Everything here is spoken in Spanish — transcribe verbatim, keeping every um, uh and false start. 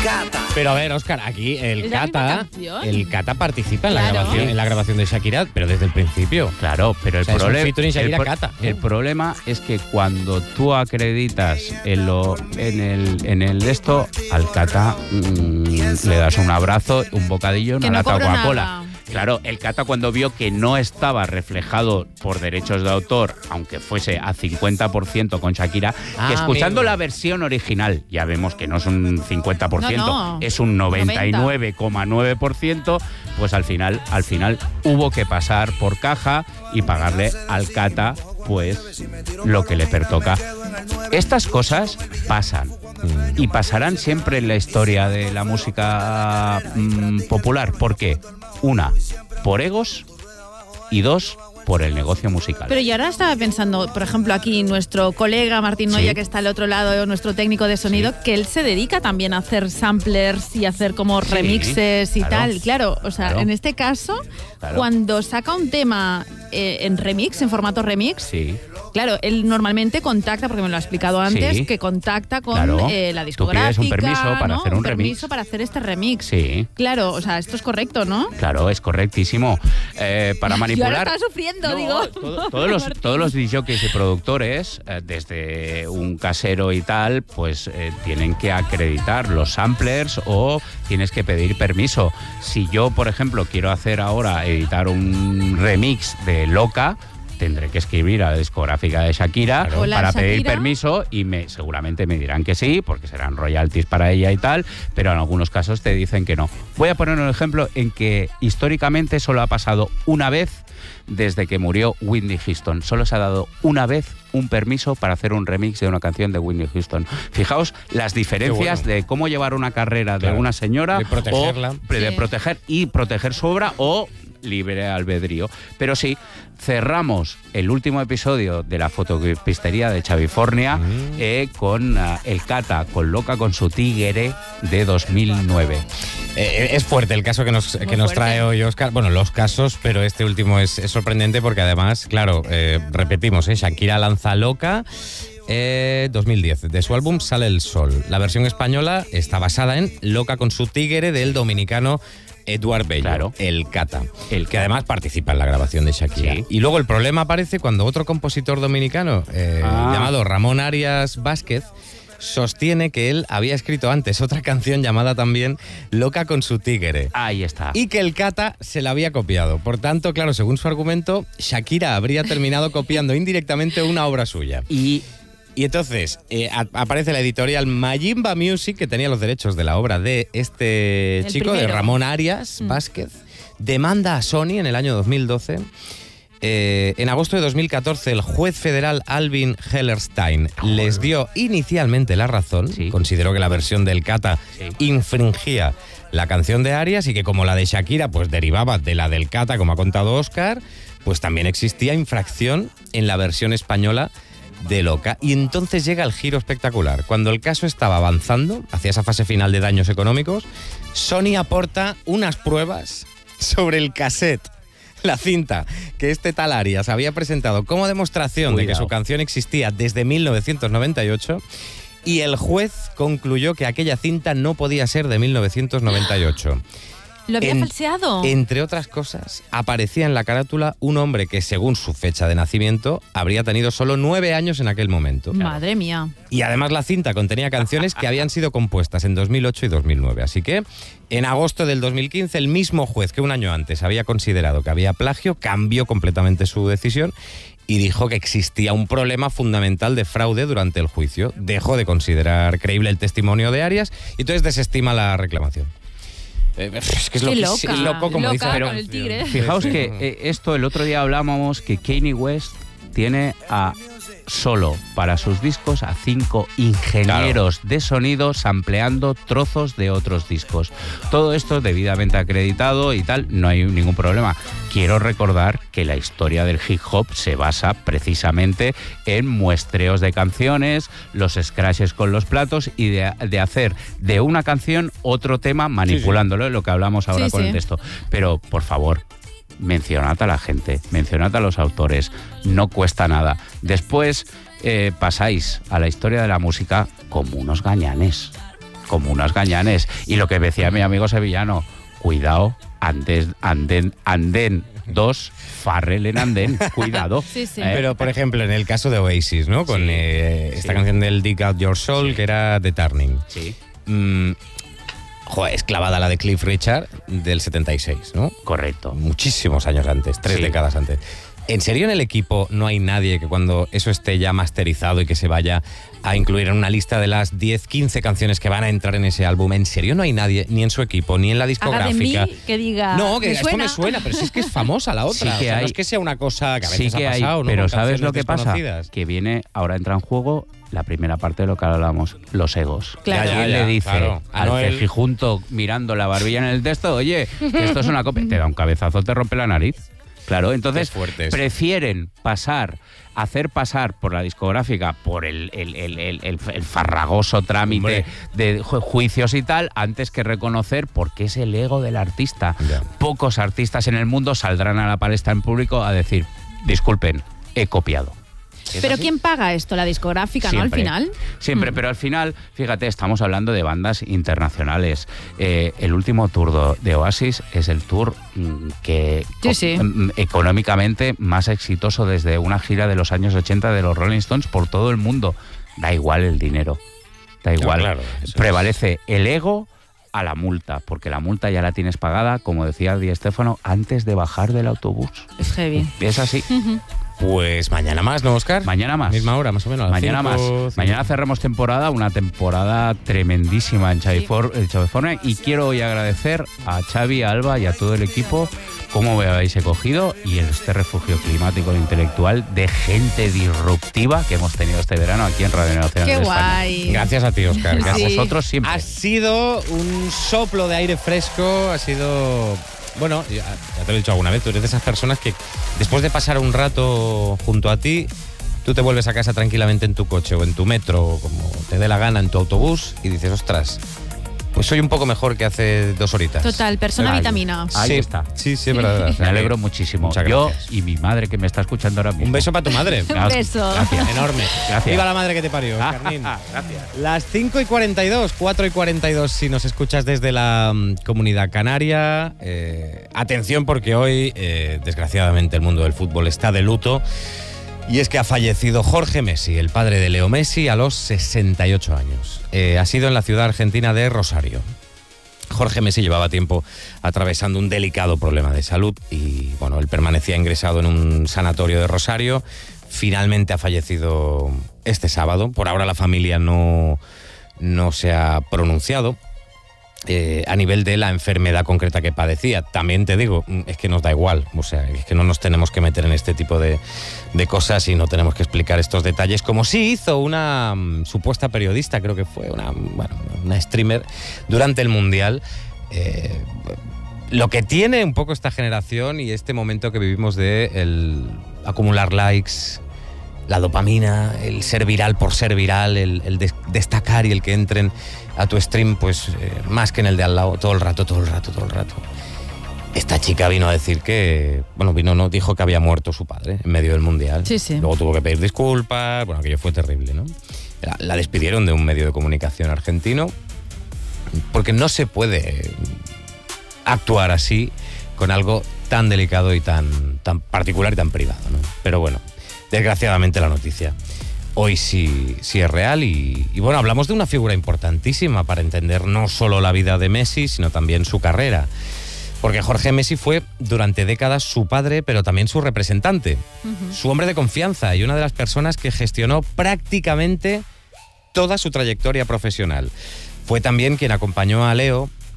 Cata. Pero a ver, Óscar, aquí el ¿Es la misma Cata, canción? el Cata participa en la Claro. grabación, en la grabación de Shakira, pero desde el principio. Claro, pero el O sea, es un problema featuring Shakira el, pro- Cata. el problema es que cuando tú acreditas en lo en el en el esto al Cata mmm, le das un abrazo, un bocadillo, una Que no lata de cobro Coca-Cola. nada. Claro, el Cata cuando vio que no estaba reflejado por derechos de autor, aunque fuese a cincuenta por ciento con Shakira, Ah, que escuchando amigo. la versión original, ya vemos que no es un cincuenta por ciento, No, no. es un noventa y nueve coma nueve por ciento, pues al final, al final hubo que pasar por caja y pagarle al Cata pues lo que le pertoca. Estas cosas pasan y pasarán siempre en la historia de la música mm, popular. ¿Por qué? Una, por egos, y dos, por el negocio musical. Pero yo ahora estaba pensando, por ejemplo, aquí nuestro colega Martín Noya, Sí. que está al otro lado, nuestro técnico de sonido, que él se dedica también a hacer samplers y a hacer como Sí, remixes y claro. tal. Claro, o sea, Claro. en este caso, Claro. cuando saca un tema eh, en remix, en formato remix, Sí. claro, él normalmente contacta, porque me lo ha explicado antes, Sí. que contacta con Claro. eh, la Tú discográfica. pides un permiso para ¿no? hacer un permiso remix. para hacer este remix. Sí. Claro, o sea, esto es correcto, ¿no? Claro, es correctísimo. Eh, para Yo manipular. ahora estaba sufriendo, No, digo. todo- todos los Martín. todos los disjockeys y productores, eh, desde un casero y tal, pues eh, tienen que acreditar los samplers o tienes que pedir permiso. Si yo, por ejemplo, quiero hacer ahora editar un remix de Loca, tendré que escribir a la discográfica de Shakira Claro. Hola, para pedir Shakira. permiso y me seguramente me dirán que sí, porque serán royalties para ella y tal, pero en algunos casos te dicen que no. Voy a poner un ejemplo en que históricamente solo ha pasado una vez desde que murió Whitney Houston. Solo se ha dado una vez un permiso para hacer un remix de una canción de Whitney Houston. Fijaos las diferencias bueno. de cómo llevar una carrera Claro. de una señora De protegerla. o de Sí. proteger y proteger su obra o libre albedrío. Pero sí, cerramos el último episodio de la fotopistería de Chavifornia Mm. eh, con uh, el Cata, con Loca con su tigre de dos mil nueve. Eh, es fuerte el caso que nos, que nos fuerte. trae hoy Óscar. Bueno, los casos, pero este último es, es sorprendente porque además, claro, eh, repetimos, ¿eh? Shakira lanza Loca eh, dos mil diez. De su álbum Sale el Sol. La versión española está basada en Loca con su tigre del dominicano Eduard Bello, Claro. el Cata, El que además participa en la grabación de Shakira. Sí. Y luego el problema aparece cuando otro compositor dominicano eh, Ah. llamado Ramón Arias Vázquez sostiene que él había escrito antes otra canción llamada también Loca con su tigre. Ahí está. Y que el Cata se la había copiado. Por tanto, claro, según su argumento, Shakira habría terminado copiando indirectamente una obra suya. Y Y entonces eh, a- aparece la editorial Mayimba Music, que tenía los derechos de la obra de este El chico, de primero. Ramón Arias Mm. Vázquez, demanda a Sony en el año dos mil doce. Eh, en agosto de dos mil catorce, el juez federal Alvin Hellerstein les dio inicialmente la razón. Sí. Consideró que la versión del Cata Sí. infringía la canción de Arias y que como la de Shakira pues derivaba de la del Cata, como ha contado Óscar, pues también existía infracción en la versión española de Loca. Y entonces llega el giro espectacular. Cuando el caso estaba avanzando hacia esa fase final de daños económicos, Sony aporta unas pruebas sobre el cassette, la cinta que este tal Arias había presentado como demostración de que Cuidado. su canción existía desde mil novecientos noventa y ocho, y el juez concluyó que aquella cinta no podía ser de mil novecientos noventa y ocho. ¿Lo había En- falseado? Entre otras cosas, aparecía en la carátula un hombre que, según su fecha de nacimiento, habría tenido solo nueve años en aquel momento. Madre mía. Y además la cinta contenía canciones que habían sido compuestas en dos mil ocho y dos mil nueve. Así que, en agosto del dos mil quince, el mismo juez que un año antes había considerado que había plagio, cambió completamente su decisión y dijo que existía un problema fundamental de fraude durante el juicio. Dejó de considerar creíble el testimonio de Arias y entonces desestima la reclamación. Eh, Es que es Qué loquísimo, loca, loco, como loca dice la con el canción. tigre. fijaos que eh, esto el otro día hablábamos que Kanye West tiene a solo para sus discos a cinco ingenieros de sonido sampleando trozos de otros discos. Todo esto debidamente acreditado y tal, no hay ningún problema. Quiero recordar que la historia del hip hop se basa precisamente en muestreos de canciones, los scratches con los platos y de, de hacer de una canción otro tema manipulándolo, lo que hablamos ahora Sí, con sí. el texto. Pero, por favor, mencionad a la gente, mencionad a los autores, no cuesta nada. Después eh, pasáis a la historia de la música como unos gañanes. como unos gañanes. Y lo que decía mi amigo sevillano, cuidado, anden, anden, anden dos, Farrell en andén, cuidado. Sí, sí. ¿Eh? Pero, por ejemplo, en el caso de Oasis, ¿no? Con Sí, eh, esta sí. canción del Dig Out Your Soul, Sí. que era The Turning. Sí, Mm, joder, es clavada la de Cliff Richard del setenta y seis, ¿no? correcto. Muchísimos años antes, tres Sí. décadas antes. ¿En serio en el equipo no hay nadie que cuando eso esté ya masterizado y que se vaya a incluir en una lista de las diez, quince canciones que van a entrar en ese álbum, ¿en serio no hay nadie, ni en su equipo, ni en la Haga de mí discográfica? que diga. No, que ¿me esto suena? me suena, pero si es que es famosa la otra. Sí que O sea, hay. no es que sea una cosa que a Sí veces que ha hay, pasado, ¿no? pero Con ¿sabes lo canciones que pasa? desconocidas. Que viene, ahora entra en juego la primera parte de lo que hablamos, los egos. Claro. Ya, ya, ¿Quién ya, le dice claro. A al Noel- cejijunto mirando la barbilla en el texto, oye, que esto es una copia? Te da un cabezazo, te rompe la nariz. Claro, entonces Qué fuerte es. prefieren pasar, hacer pasar por la discográfica, por el, el, el, el, el- el farragoso trámite Hombre. de ju- juicios y tal, antes que reconocer porque es el ego del artista. Ya. Pocos artistas en el mundo saldrán a la palestra en público a decir, disculpen, he copiado. ¿Es Pero así? ¿quién paga esto? La discográfica, ¿no? Al Siempre. final. Siempre, Mm. pero al final, fíjate, estamos hablando de bandas internacionales. Eh, el último tour do- de Oasis es el tour mm, que Sí, co- sí. mm, económicamente más exitoso desde una gira de los años ochenta de los Rolling Stones por todo el mundo. Da igual el dinero, da igual. claro, eso Prevalece el ego a la multa, porque la multa ya la tienes pagada, como decía Di Stéfano, antes de bajar del autobús. Es heavy. Es así. Ujú. Pues mañana más, ¿no, Oscar? Mañana más. Misma hora, más o menos. a las Mañana cinco, más. cinco. Mañana cerramos temporada, una temporada tremendísima en Xavi Sí. For- en Xavifornia, y quiero hoy agradecer a Xavi, a Alba y a todo el equipo cómo me habéis acogido y este refugio climático e intelectual de gente disruptiva que hemos tenido este verano aquí en Radio Nacional Qué de España. guay. Gracias a ti, Oscar. A Sí. vosotros siempre. Ha sido un soplo de aire fresco, ha sido... Bueno, ya, ya te lo he dicho alguna vez, tú eres de esas personas que después de pasar un rato junto a ti, tú te vuelves a casa tranquilamente en tu coche o en tu metro, o como te dé la gana, en tu autobús, y dices, ostras, pues soy un poco mejor que hace dos horitas. Total, persona Ahí. vitamina. Ahí Sí, está. Sí, sí, es verdad. Me alegro muchísimo. Muchas Yo gracias. y mi madre que me está escuchando ahora mismo. Un beso para tu madre. Un beso. Gracias. Enorme. Gracias. Viva la madre que te parió, Carmín. Gracias. Las cinco y cuarenta y dos, cuatro y cuarenta y dos si nos escuchas desde la mm, Comunidad Canaria. Eh, atención porque hoy, eh, desgraciadamente, el mundo del fútbol está de luto. Y es que ha fallecido Jorge Messi, el padre de Leo Messi, a los sesenta y ocho años. Eh, ha sido en la ciudad argentina de Rosario. Jorge Messi llevaba tiempo atravesando un delicado problema de salud y, bueno, él permanecía ingresado en un sanatorio de Rosario. Finalmente ha fallecido este sábado. Por ahora la familia no, no se ha pronunciado eh, a nivel de la enfermedad concreta que padecía. También te digo, es que nos da igual. O sea, es que no nos tenemos que meter en este tipo de, de cosas y no tenemos que explicar estos detalles, como sí hizo una mm, supuesta periodista, creo que fue una, bueno, una streamer, durante el Mundial. Eh, lo que tiene un poco esta generación y este momento que vivimos de el acumular likes, la dopamina, el ser viral por ser viral, el, el des- destacar y el que entren a tu stream, pues eh, más que en el de al lado, todo el rato, todo el rato, todo el rato. Esta chica vino a decir que, bueno, vino, no, dijo que había muerto su padre en medio del Mundial. Sí, sí. Luego tuvo que pedir disculpas, bueno, aquello fue terrible, ¿no? La, la despidieron de un medio de comunicación argentino porque no se puede actuar así con algo tan delicado y tan, tan particular y tan privado, ¿no? Pero bueno, desgraciadamente la noticia hoy sí, sí es real y, y bueno, hablamos de una figura importantísima para entender no solo la vida de Messi, sino también su carrera. Porque Jorge Messi fue durante décadas su padre, pero también su representante, Ujú. su hombre de confianza y una de las personas que gestionó prácticamente toda su trayectoria profesional. Fue también quien acompañó a Leo